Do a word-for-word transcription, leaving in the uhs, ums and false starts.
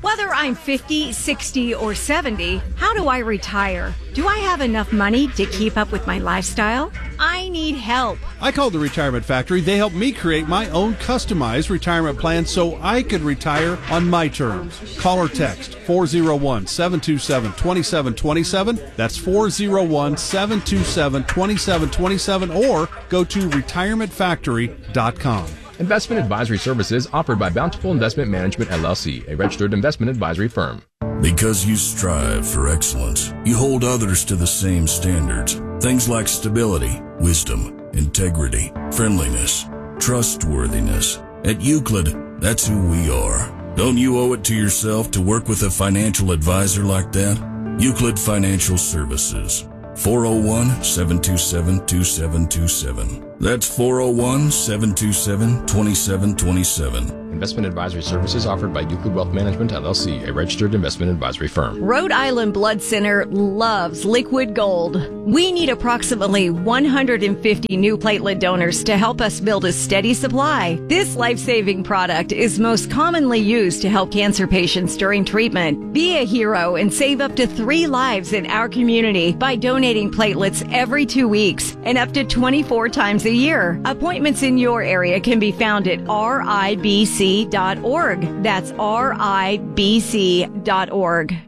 Whether I'm fifty, sixty, or seventy, how do I retire? Do I have enough money to keep up with my lifestyle? I need help. I called the Retirement Factory. They helped me create my own customized retirement plan so I could retire on my terms. Call or text four oh one, seven two seven, two seven two seven. That's four oh one, seven two seven, two seven two seven, or go to retirement factory dot com. Investment advisory services offered by Bountiful Investment Management, L L C, a registered investment advisory firm. Because you strive for excellence, you hold others to the same standards. Things like stability, wisdom, integrity, friendliness, trustworthiness. At Euclid, that's who we are. Don't you owe it to yourself to work with a financial advisor like that? Euclid Financial Services. four oh one, seven two seven, two seven two seven. That's four oh one, seven two seven, two seven two seven. Investment advisory services offered by Euclid Wealth Management, L L C, a registered investment advisory firm. Rhode Island Blood Center loves liquid gold. We need approximately one hundred fifty new platelet donors to help us build a steady supply. This life-saving product is most commonly used to help cancer patients during treatment. Be a hero and save up to three lives in our community by donating platelets every two weeks and up to twenty-four times a year. Appointments in your area can be found at R I B C dot org. That's R I B C dot org.